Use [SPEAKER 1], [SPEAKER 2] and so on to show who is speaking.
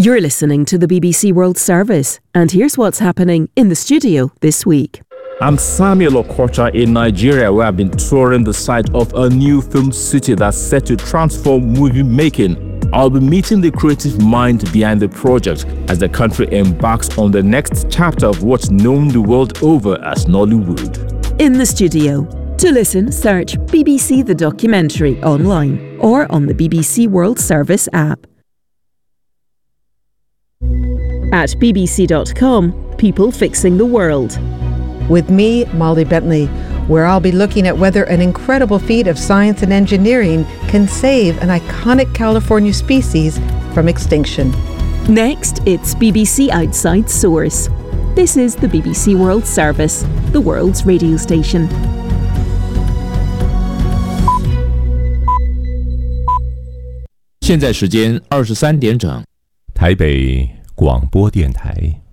[SPEAKER 1] You're listening to the BBC World Service, and here's what's happening in the studio this week.
[SPEAKER 2] I'm Samuel Okocha in Nigeria, where I've been touring the site of a new film city that's set to transform movie making. I'll be meeting the creative mind behind the project as the country embarks on the next chapter of what's known the world over as Nollywood.
[SPEAKER 1] In the studio. To listen, search BBC The Documentary online or on the BBC World Service app. At bbc.com, people fixing the world.
[SPEAKER 3] With me, Molly Bentley, where I'll be looking at whether an incredible feat of science and engineering can save an iconic California species from extinction.
[SPEAKER 1] Next, it's BBC Outside Source. This is the BBC World Service, the world's radio station.
[SPEAKER 4] 现在时间23点整，
[SPEAKER 5] 台北广播电台。